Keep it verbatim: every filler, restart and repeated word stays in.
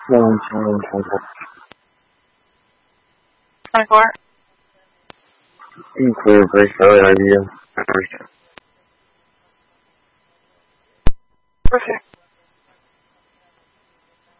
nineteen, twenty-four. twenty-four. You clear break early idea. Perfect.